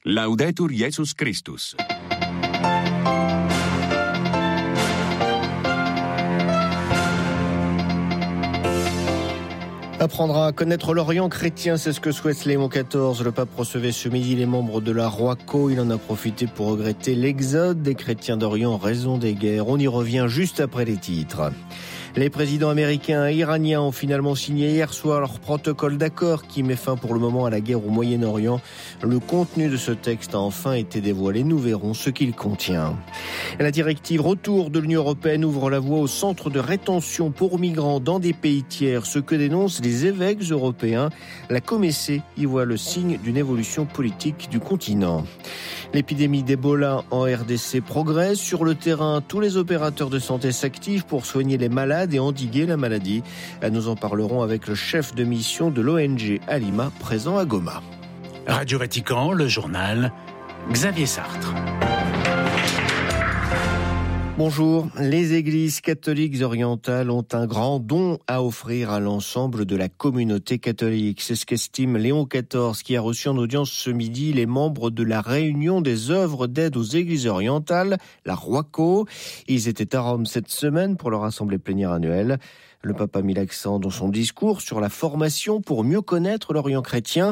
Laudetur Jesus Christus. Apprendre à connaître l'Orient chrétien, c'est ce que souhaite Léon XIV. Le pape recevait ce midi les membres de la Roico. Il en a profité pour regretter l'exode des chrétiens d'Orient en raison des guerres. On y revient juste après les titres. Les présidents américains et iraniens ont finalement signé hier soir leur protocole d'accord qui met fin pour le moment à la guerre au Moyen-Orient. Le contenu de ce texte a enfin été dévoilé. Nous verrons ce qu'il contient. La directive Retour de l'Union européenne ouvre la voie aux centres de rétention pour migrants dans des pays tiers, ce que dénoncent les évêques européens. La Comessé y voit le signe d'une évolution politique du continent. L'épidémie d'Ebola en RDC progresse. Sur le terrain, tous les opérateurs de santé s'activent pour soigner les malades et endiguer la maladie. Nous en parlerons avec le chef de mission de l'ONG Alima, présent à Goma. Radio Vatican, le journal, Xavier Sartre. Bonjour. Les églises catholiques orientales ont un grand don à offrir à l'ensemble de la communauté catholique. C'est ce qu'estime Léon XIV, qui a reçu en audience ce midi les membres de la Réunion des œuvres d'aide aux églises orientales, la Roico. Ils étaient à Rome cette semaine pour leur assemblée plénière annuelle. Le pape a mis l'accent dans son discours sur la formation pour mieux connaître l'Orient chrétien.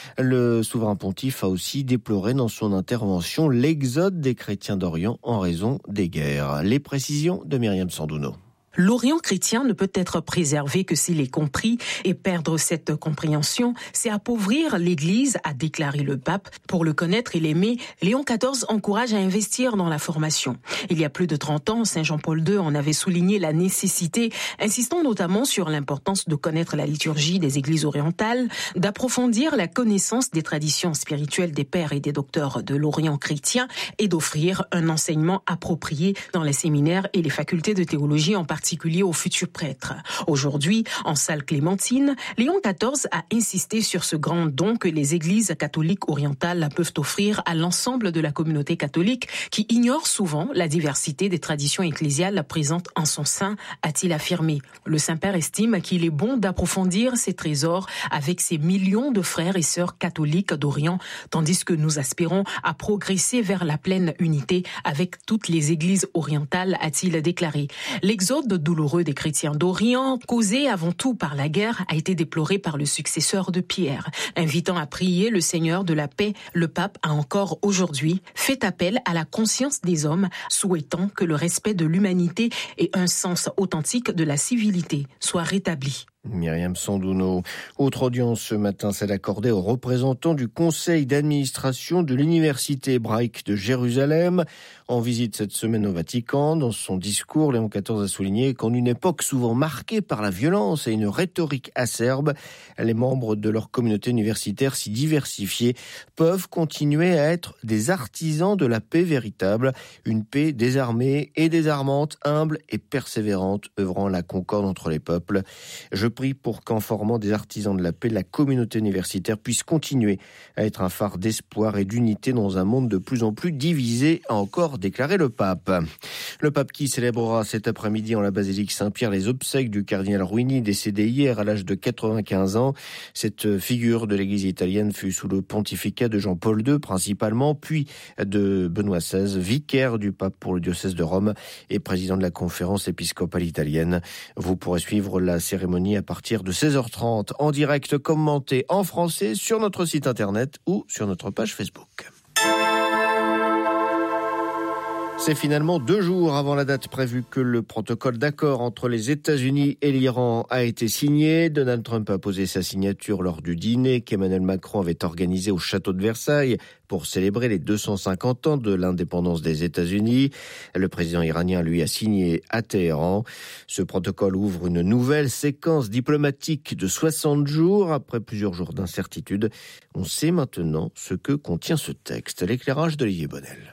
Le souverain pontife a aussi déploré dans son intervention l'exode des chrétiens d'Orient en raison des guerres. Les précisions de Myriam Sandouno. L'Orient chrétien ne peut être préservé que s'il est compris, et perdre cette compréhension, c'est appauvrir l'Église, a déclaré le pape. Pour le connaître et l'aimer, Léon XIV encourage à investir dans la formation. Il y a plus de 30 ans, Saint Jean-Paul II en avait souligné la nécessité, insistant notamment sur l'importance de connaître la liturgie des églises orientales, d'approfondir la connaissance des traditions spirituelles des pères et des docteurs de l'Orient chrétien et d'offrir un enseignement approprié dans les séminaires et les facultés de théologie en particulier aux futurs prêtres. Aujourd'hui, en salle Clémentine, Léon XIV a insisté sur ce grand don que les églises catholiques orientales peuvent offrir à l'ensemble de la communauté catholique qui ignore souvent la diversité des traditions ecclésiales présentes en son sein, a-t-il affirmé. Le Saint-Père estime qu'il est bon d'approfondir ces trésors avec ces millions de frères et sœurs catholiques d'Orient, tandis que nous aspirons à progresser vers la pleine unité avec toutes les églises orientales, a-t-il déclaré. L'exode douloureux des chrétiens d'Orient, causé avant tout par la guerre, a été déploré par le successeur de Pierre. Invitant à prier le Seigneur de la paix, le pape a encore aujourd'hui fait appel à la conscience des hommes, souhaitant que le respect de l'humanité et un sens authentique de la civilité soient rétablis. Myriam Sandouno. Autre audience ce matin, celle accordée aux représentants du conseil d'administration de l'université hébraïque de Jérusalem. En visite cette semaine au Vatican, dans son discours, Léon XIV a souligné qu'en une époque souvent marquée par la violence et une rhétorique acerbe, les membres de leur communauté universitaire si diversifiée peuvent continuer à être des artisans de la paix véritable, une paix désarmée et désarmante, humble et persévérante, œuvrant à la concorde entre les peuples. Je prie pour qu'en formant des artisans de la paix, la communauté universitaire puisse continuer à être un phare d'espoir et d'unité dans un monde de plus en plus divisé, a encore déclaré le pape. Le pape qui célébrera cet après-midi en la basilique Saint-Pierre les obsèques du cardinal Ruini, décédé hier à l'âge de 95 ans. Cette figure de l'église italienne fut sous le pontificat de Jean-Paul II principalement, puis de Benoît XVI, vicaire du pape pour le diocèse de Rome et président de la conférence épiscopale italienne. Vous pourrez suivre la cérémonie à partir de 16h30 en direct commenté en français sur notre site internet ou sur notre page Facebook. C'est finalement 2 jours avant la date prévue que le protocole d'accord entre les États-Unis et l'Iran a été signé. Donald Trump a posé sa signature lors du dîner qu'Emmanuel Macron avait organisé au château de Versailles pour célébrer les 250 ans de l'indépendance des États-Unis. Le président iranien, lui, a signé à Téhéran. Ce protocole ouvre une nouvelle séquence diplomatique de 60 jours. Après plusieurs jours d'incertitude, on sait maintenant ce que contient ce texte. L'éclairage d'Olivier Bonnel.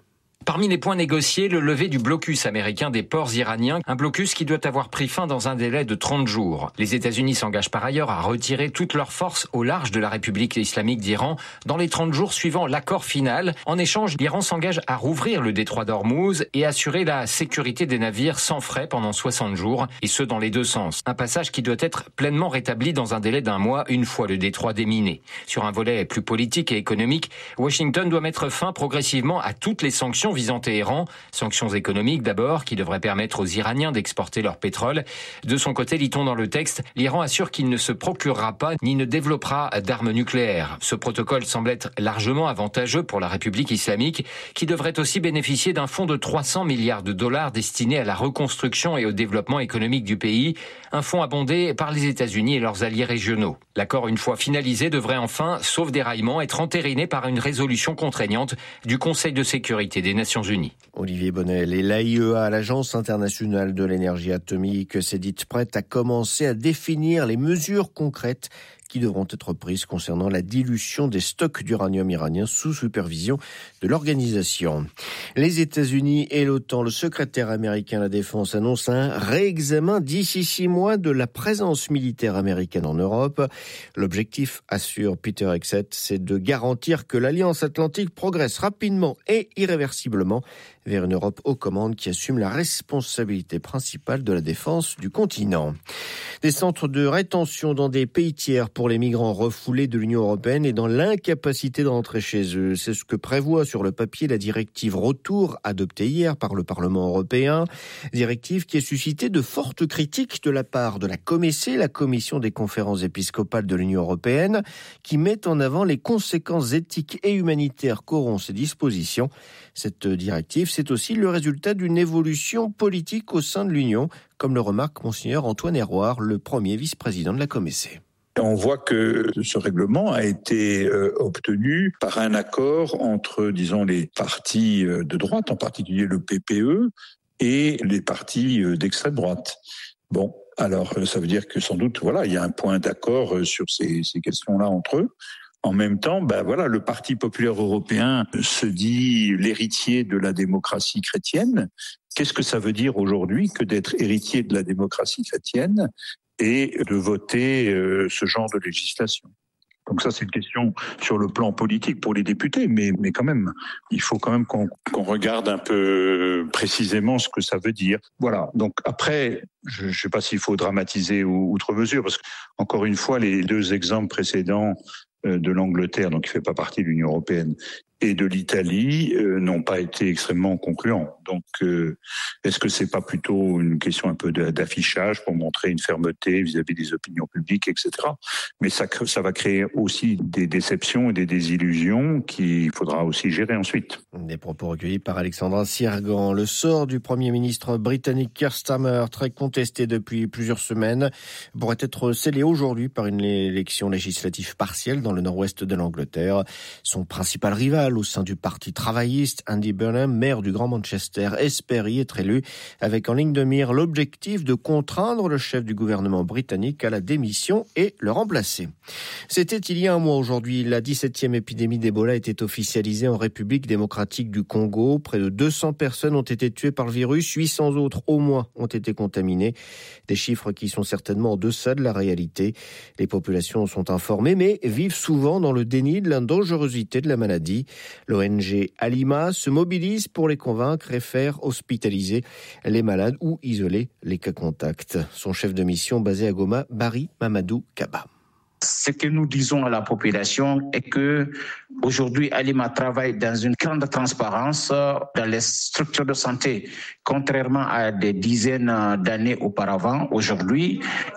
Parmi les points négociés, le lever du blocus américain des ports iraniens, un blocus qui doit avoir pris fin dans un délai de 30 jours. Les États-Unis s'engagent par ailleurs à retirer toutes leurs forces au large de la République islamique d'Iran dans les 30 jours suivant l'accord final. En échange, l'Iran s'engage à rouvrir le détroit d'Ormuz et assurer la sécurité des navires sans frais pendant 60 jours, et ce dans les deux sens. Un passage qui doit être pleinement rétabli dans un délai d'1 mois une fois le détroit déminé. Sur un volet plus politique et économique, Washington doit mettre fin progressivement à toutes les sanctions visant Téhéran. Sanctions économiques d'abord, qui devraient permettre aux Iraniens d'exporter leur pétrole. De son côté, lit-on dans le texte, l'Iran assure qu'il ne se procurera pas ni ne développera d'armes nucléaires. Ce protocole semble être largement avantageux pour la République islamique, qui devrait aussi bénéficier d'un fonds de 300 milliards de dollars destiné à la reconstruction et au développement économique du pays, un fonds abondé par les États-Unis et leurs alliés régionaux. L'accord, une fois finalisé, devrait enfin, sauf déraillement, être entériné par une résolution contraignante du Conseil de sécurité des Nations Unies. Olivier Bonnel et l'AIEA, l'Agence internationale de l'énergie atomique, s'est dite prête à commencer à définir les mesures concrètes qui devront être prises concernant la dilution des stocks d'uranium iranien sous supervision de l'organisation. Les États-Unis et l'OTAN, le secrétaire américain à la Défense annonce un réexamen d'ici 6 mois de la présence militaire américaine en Europe. L'objectif, assure Peter Hegseth, c'est de garantir que l'Alliance Atlantique progresse rapidement et irréversiblement vers une Europe aux commandes qui assume la responsabilité principale de la défense du continent. Des centres de rétention dans des pays tiers pour les migrants refoulés de l'Union européenne et dans l'incapacité de rentrer chez eux. C'est ce que prévoit sur le papier la directive Retour adoptée hier par le Parlement européen. Directive qui a suscité de fortes critiques de la part de la COMECE, la Commission des conférences épiscopales de l'Union européenne, qui met en avant les conséquences éthiques et humanitaires qu'auront ces dispositions. Cette directive, c'est aussi le résultat d'une évolution politique au sein de l'Union, comme le remarque Monseigneur Antoine Héroard, le premier vice-président de la COMECE. On voit que ce règlement a été obtenu par un accord entre, disons, les partis de droite, en particulier le PPE, et les partis d'extrême droite. Bon, alors ça veut dire que sans doute, voilà, il y a un point d'accord sur ces questions-là entre eux. En même temps, le Parti populaire européen se dit l'héritier de la démocratie chrétienne. Qu'est-ce que ça veut dire aujourd'hui que d'être héritier de la démocratie chrétienne et de voter ce genre de législation? Donc ça, c'est une question sur le plan politique pour les députés, mais quand même, il faut quand même qu'on regarde un peu précisément ce que ça veut dire. Voilà. Donc après, je ne sais pas s'il faut dramatiser outre mesure, parce que encore une fois, les deux exemples précédents de l'Angleterre, donc qui fait pas partie de l'Union européenne, et de l'Italie n'ont pas été extrêmement concluants. Donc, est-ce que c'est pas plutôt une question un peu d'affichage pour montrer une fermeté vis-à-vis des opinions publiques, etc. Mais ça va créer aussi des déceptions et des désillusions qu'il faudra aussi gérer ensuite. Des propos recueillis par Alexandra Sirgan. Le sort du Premier ministre britannique Keir Starmer, très contesté depuis plusieurs semaines, pourrait être scellé aujourd'hui par une élection législative partielle dans le nord-ouest de l'Angleterre. Son principal rival au sein du Parti travailliste, Andy Burnham, maire du Grand Manchester, espère y être élu, avec en ligne de mire l'objectif de contraindre le chef du gouvernement britannique à la démission et le remplacer. C'était il y a un mois aujourd'hui. La 17e épidémie d'Ebola était officialisée en République démocratique du Congo. Près de 200 personnes ont été tuées par le virus, 800 autres au moins ont été contaminées. Des chiffres qui sont certainement en deçà de la réalité. Les populations sont informées, mais vivent souvent dans le déni de la dangerosité de la maladie. L'ONG Alima se mobilise pour les convaincre et faire hospitaliser les malades ou isoler les cas contacts. Son chef de mission basé à Goma, Barry Mamadou Kaba. Ce que nous disons à la population est que aujourd'hui, Alima travaille dans une grande transparence dans les structures de santé. Contrairement à des dizaines d'années auparavant, aujourd'hui,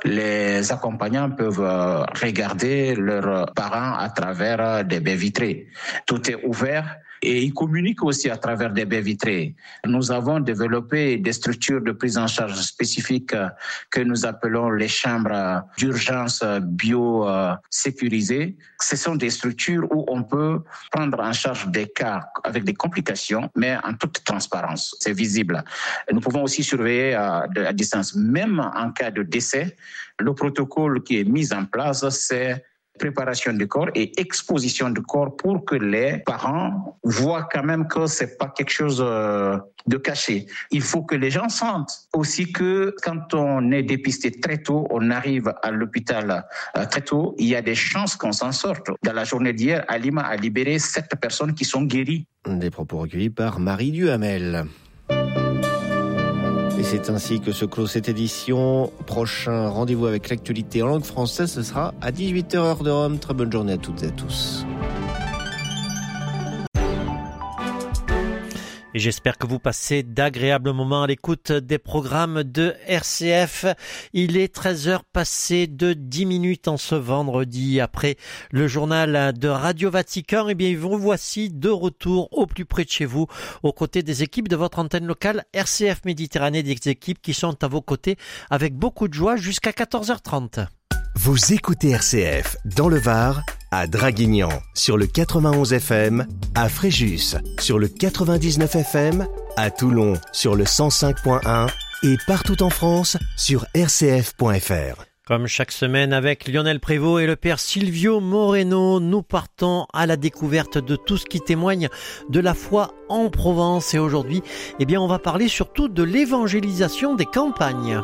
les accompagnants peuvent regarder leurs parents à travers des baies vitrées. Tout est ouvert. Et ils communiquent aussi à travers des baies vitrées. Nous avons développé des structures de prise en charge spécifiques que nous appelons les chambres d'urgence bio-sécurisées. Ce sont des structures où on peut prendre en charge des cas avec des complications, mais en toute transparence. C'est visible. Nous pouvons aussi surveiller à distance. Même en cas de décès, le protocole qui est mis en place, c'est préparation du corps et exposition du corps pour que les parents voient quand même que c'est pas quelque chose de caché. Il faut que les gens sentent aussi que quand on est dépisté très tôt, on arrive à l'hôpital très tôt, il y a des chances qu'on s'en sorte. Dans la journée d'hier, Alima a libéré 7 personnes qui sont guéries. Des propos recueillis par Marie Duhamel. Et c'est ainsi que se clôt cette édition. Prochain rendez-vous avec l'actualité en langue française, ce sera à 18h heure de Rome. Très bonne journée à toutes et à tous. Et j'espère que vous passez d'agréables moments à l'écoute des programmes de RCF. Il est 13h passé de 10 minutes en ce vendredi. Après le journal de Radio Vatican, eh bien, vous voici de retour au plus près de chez vous, aux côtés des équipes de votre antenne locale RCF Méditerranée, des équipes qui sont à vos côtés avec beaucoup de joie jusqu'à 14h30. Vous écoutez RCF dans le Var, à Draguignan sur le 91 FM, à Fréjus sur le 99 FM, à Toulon sur le 105.1 et partout en France sur rcf.fr. Comme chaque semaine avec Lionel Prévost et le père Silvio Moreno, nous partons à la découverte de tout ce qui témoigne de la foi en Provence. Et aujourd'hui, eh bien, on va parler surtout de l'évangélisation des campagnes.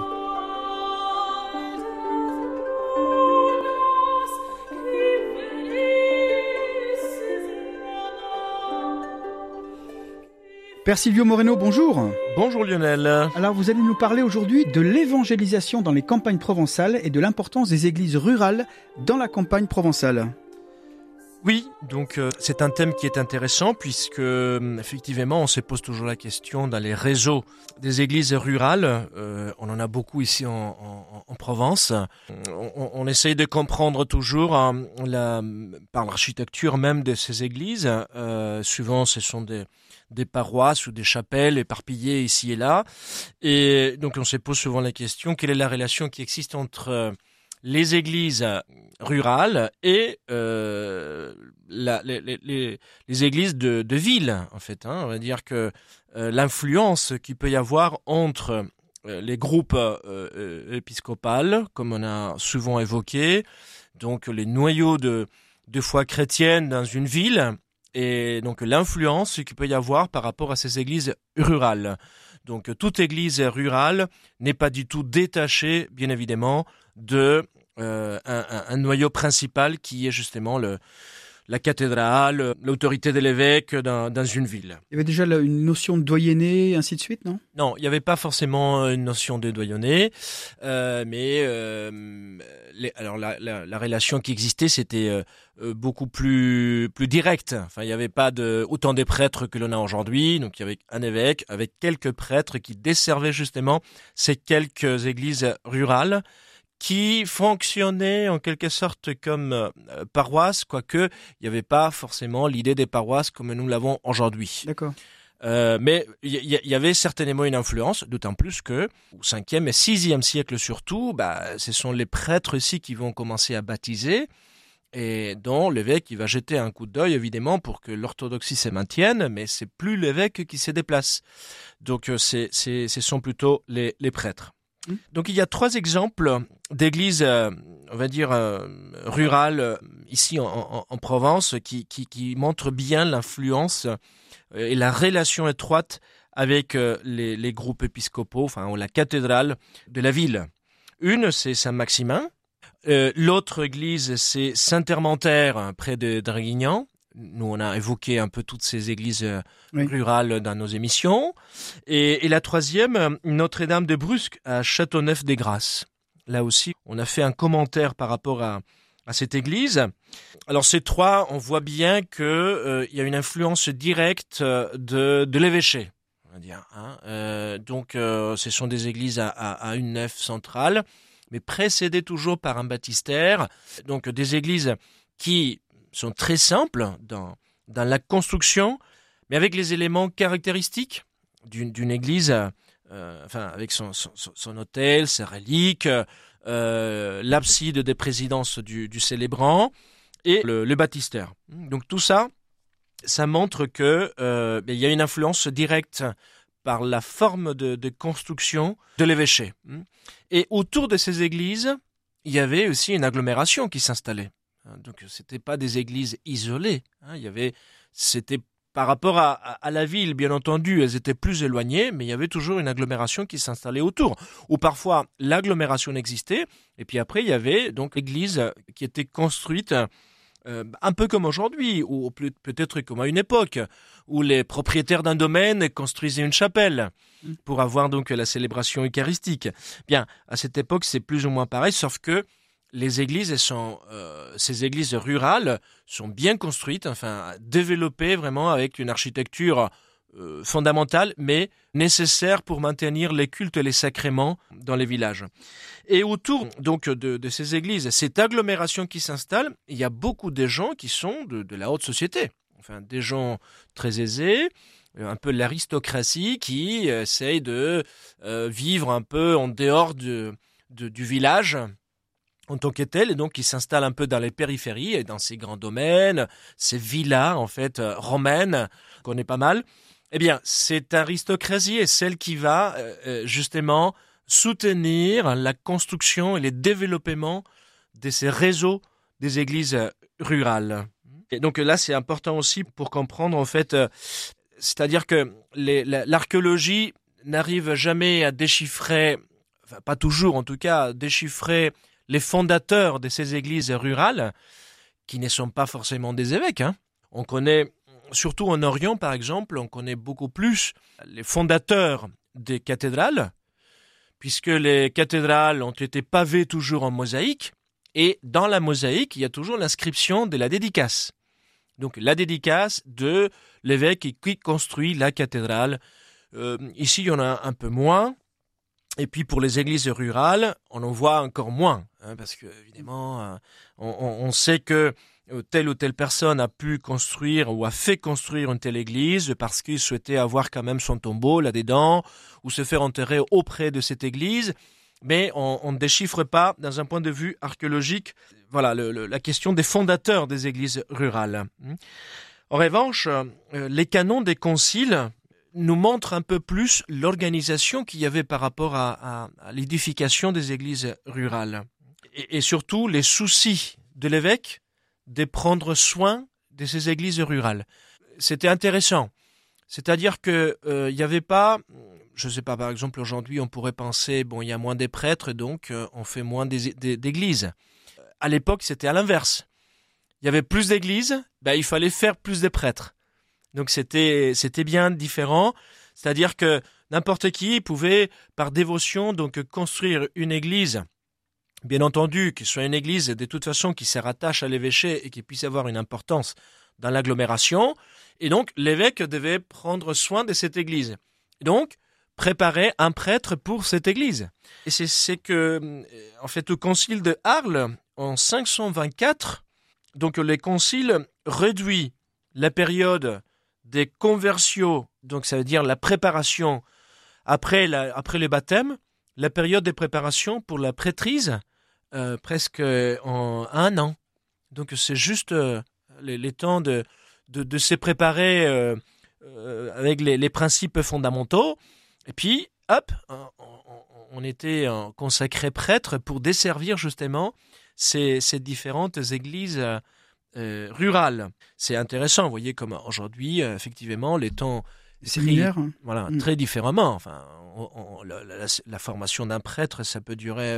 Père Silvio Moreno, bonjour. Bonjour Lionel. Alors vous allez nous parler aujourd'hui de l'évangélisation dans les campagnes provençales et de l'importance des églises rurales dans la campagne provençale. Oui, donc c'est un thème qui est intéressant puisque effectivement on se pose toujours la question dans les réseaux des églises rurales. On en a beaucoup ici en Provence. On essaye de comprendre toujours par l'architecture même de ces églises. Souvent ce sont des paroisses ou des chapelles éparpillées ici et là. Et donc on se pose souvent la question, quelle est la relation qui existe entre les églises rurales et les églises de ville, en fait. On va dire que l'influence qu'il peut y avoir entre les groupes épiscopales, comme on a souvent évoqué, donc les noyaux de foi chrétienne dans une ville, et donc l'influence qu'il peut y avoir par rapport à ces églises rurales. Donc toute église rurale n'est pas du tout détachée, bien évidemment, de un noyau principal qui est justement la cathédrale, l'autorité de l'évêque dans une ville. Il y avait déjà une notion de doyenné, ainsi de suite, non ? Non, il n'y avait pas forcément une notion de doyenné, mais la relation qui existait, c'était beaucoup plus directe. Enfin, il n'y avait pas autant de prêtres que l'on a aujourd'hui, donc il y avait un évêque avec quelques prêtres qui desservaient justement ces quelques églises rurales, qui fonctionnait en quelque sorte comme paroisse, quoique il n'y avait pas forcément l'idée des paroisses comme nous l'avons aujourd'hui. D'accord. Mais il y avait certainement une influence, d'autant plus que au 5e et 6e siècle surtout, ce sont les prêtres ici qui vont commencer à baptiser, et dont l'évêque il va jeter un coup d'œil évidemment pour que l'orthodoxie se maintienne, mais c'est plus l'évêque qui se déplace. Donc ce sont plutôt les prêtres. Donc il y a 3 exemples d'églises, on va dire rurales ici en Provence, qui montrent bien l'influence et la relation étroite avec les groupes épiscopaux, ou la cathédrale de la ville. Une, c'est Saint-Maximin. L'autre église, c'est Saint-Hermentaire, près de Draguignan. Nous, on a évoqué un peu toutes ces églises rurales dans nos émissions. Et la troisième, Notre-Dame de Brusque, à Châteauneuf-des-Grâces. Là aussi, on a fait un commentaire par rapport à cette église. Alors, ces 3, on voit bien qu'il y a une influence directe de l'évêché, on va dire. Donc, ce sont des églises à une nef centrale, mais précédées toujours par un baptistère. Donc, des églises qui sont très simples dans la construction, mais avec les éléments caractéristiques d'une église, avec son autel, ses reliques, l'abside des présidences du célébrant et le baptistère. Donc tout ça, ça montre que il y a une influence directe par la forme de construction de l'évêché. Et autour de ces églises, il y avait aussi une agglomération qui s'installait. Donc c'était pas des églises isolées. C'était par rapport à la ville, bien entendu, elles étaient plus éloignées, mais il y avait toujours une agglomération qui s'installait autour. Ou parfois l'agglomération existait, et puis après il y avait donc l'église qui était construite un peu comme aujourd'hui, ou peut-être comme à une époque, où les propriétaires d'un domaine construisaient une chapelle pour avoir donc la célébration eucharistique. Bien, à cette époque, c'est plus ou moins pareil, sauf que les églises, ces églises rurales sont bien construites, développées vraiment avec une architecture fondamentale, mais nécessaire pour maintenir les cultes et les sacrements dans les villages. Et autour donc de ces églises, cette agglomération qui s'installe, il y a beaucoup de gens qui sont de la haute société, des gens très aisés, un peu l'aristocratie qui essaye de vivre un peu en dehors du village en tant que tel, et donc qui s'installe un peu dans les périphéries et dans ces grands domaines, ces villas romaines, qu'on connaît pas mal. Eh bien, cette aristocratie est celle qui va justement soutenir la construction et le développement de ces réseaux des églises rurales. Et donc là, c'est important aussi pour comprendre c'est-à-dire que l'archéologie n'arrive jamais à déchiffrer, pas toujours en tout cas, à déchiffrer les fondateurs de ces églises rurales, qui ne sont pas forcément des évêques. On connaît, surtout en Orient par exemple, on connaît beaucoup plus les fondateurs des cathédrales, puisque les cathédrales ont été pavées toujours en mosaïque, et dans la mosaïque, il y a toujours l'inscription de la dédicace. Donc la dédicace de l'évêque qui construit la cathédrale. Ici, il y en a un peu moins. Et puis pour les églises rurales, on en voit encore moins, parce que évidemment, on sait que telle ou telle personne a pu construire ou a fait construire une telle église parce qu'il souhaitait avoir quand même son tombeau là-dedans ou se faire enterrer auprès de cette église, mais on ne déchiffre pas dans un point de vue archéologique, la question des fondateurs des églises rurales. En revanche, les canons des conciles nous montre un peu plus l'organisation qu'il y avait par rapport à l'édification des églises rurales. Et surtout, les soucis de l'évêque de prendre soin de ces églises rurales. C'était intéressant. C'est-à-dire que il n'y avait pas, je ne sais pas, par exemple, aujourd'hui, on pourrait penser, il y a moins de prêtres, donc on fait moins d'églises. À l'époque, c'était à l'inverse. Il y avait plus d'églises, il fallait faire plus de prêtres. Donc c'était bien différent, c'est-à-dire que n'importe qui pouvait par dévotion donc construire une église, bien entendu que ce soit une église de toute façon qui se rattache à l'évêché et qui puisse avoir une importance dans l'agglomération, et donc l'évêque devait prendre soin de cette église. Et donc préparer un prêtre pour cette église. Et c'est que au concile de Arles en 524, donc le concile réduit la période des conversios, donc ça veut dire la préparation après le baptême, la période de préparation pour la prêtrise, presque en 1 an. Donc c'est juste les temps de se préparer avec les principes fondamentaux. Et puis, hop, on était consacré prêtre pour desservir justement ces différentes églises rurales. C'est intéressant, vous voyez, comme aujourd'hui, effectivement, les temps similaires, très différemment. La formation d'un prêtre, ça peut durer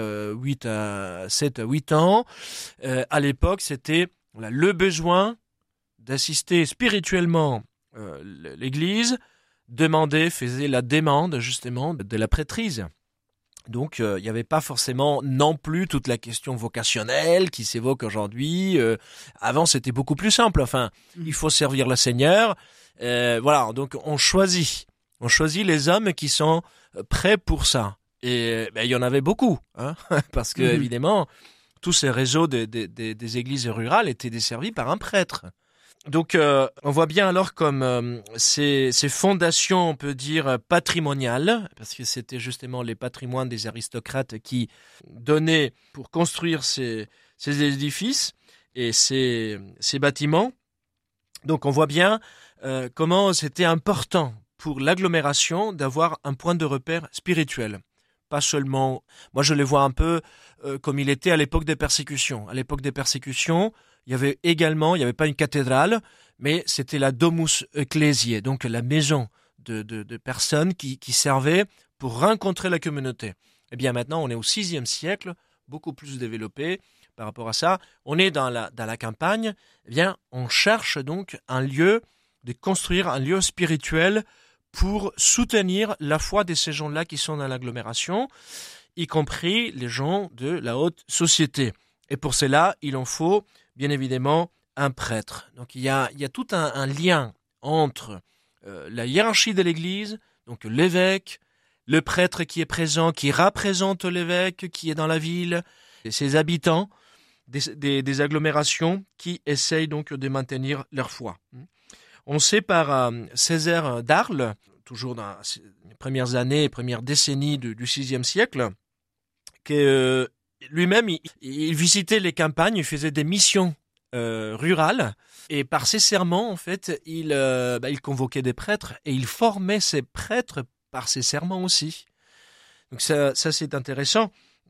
7 à 8 ans. À l'époque, c'était le besoin d'assister spirituellement l'Église, faisait la demande justement de la prêtrise. Donc, il n'y avait pas forcément non plus toute la question vocationnelle qui s'évoque aujourd'hui. Avant, c'était beaucoup plus simple. Il faut servir le Seigneur. Donc on choisit les hommes qui sont prêts pour ça. Et il y en avait beaucoup, parce que évidemment, tous ces réseaux des églises rurales étaient desservis par un prêtre. Donc, on voit bien alors comme ces fondations, on peut dire, patrimoniales, parce que c'était justement les patrimoines des aristocrates qui donnaient pour construire ces édifices et ces bâtiments. Donc, on voit bien comment c'était important pour l'agglomération d'avoir un point de repère spirituel. Pas seulement, moi je le vois un peu comme il était à l'époque des persécutions. À l'époque des persécutions, il y avait pas une cathédrale, mais c'était la Domus Ecclesiae, donc la maison de personnes qui servaient pour rencontrer la communauté. Eh bien maintenant, on est au VIe siècle, beaucoup plus développé par rapport à ça. On est dans la campagne, eh bien on cherche donc de construire un lieu spirituel pour soutenir la foi de ces gens-là qui sont dans l'agglomération, y compris les gens de la haute société. Et pour cela, il en faut bien évidemment un prêtre. Donc il y a tout un lien entre la hiérarchie de l'Église, donc l'évêque, le prêtre qui est présent, qui représente l'évêque, qui est dans la ville, et ses habitants des agglomérations qui essayent donc de maintenir leur foi. On sait par Césaire d'Arles, toujours dans les premières décennies du VIe siècle, que lui-même, il visitait les campagnes, il faisait des missions rurales, et par ses serments, en fait, il convoquait des prêtres, et il formait ces prêtres par ses serments aussi. Donc ça c'est intéressant.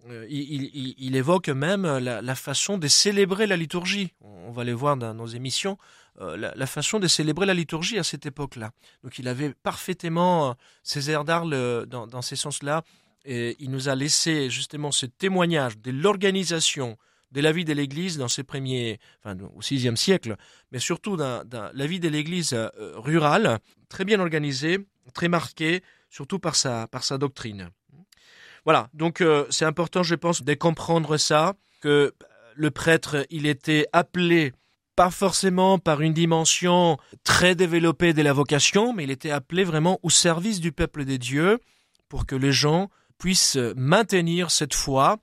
Il évoque même la façon de célébrer la liturgie. On va les voir dans nos émissions, la façon de célébrer la liturgie à cette époque-là. Donc il avait parfaitement Césaire d'Arles dans ces sens-là, et il nous a laissé justement ce témoignage de l'organisation de la vie de l'Église dans ses au VIe siècle, mais surtout dans la vie de l'Église rurale, très bien organisée, très marquée, surtout par sa doctrine. Voilà, donc c'est important, je pense, de comprendre ça, que le prêtre, il était appelé pas forcément par une dimension très développée de la vocation, mais il était appelé vraiment au service du peuple de Dieu pour que les gens puissent maintenir cette foi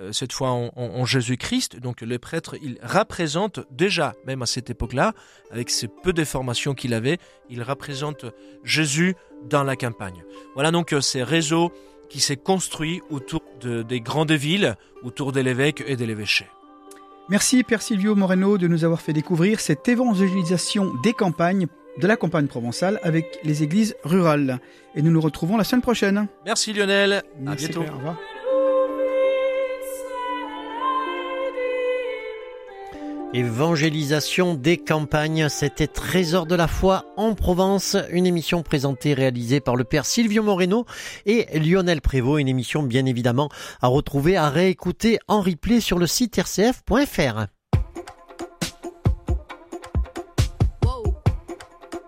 en Jésus-Christ. Donc le prêtre, il représente déjà, même à cette époque-là, avec ce peu de formation qu'il avait, il représente Jésus dans la campagne. Voilà donc ces réseaux qui s'est construit autour des grandes villes, autour de l'évêque et de l'évêché. Merci Père Silvio Moreno de nous avoir fait découvrir cette évangélisation des campagnes, de la campagne provençale avec les églises rurales. Et nous nous retrouvons la semaine prochaine. Merci Lionel, Merci, à bientôt. Père, au revoir. Évangélisation des campagnes, c'était Trésor de la foi en Provence, une émission présentée et réalisée par le Père Silvio Moreno et Lionel Prévost, une émission bien évidemment à retrouver, à réécouter en replay sur le site rcf.fr.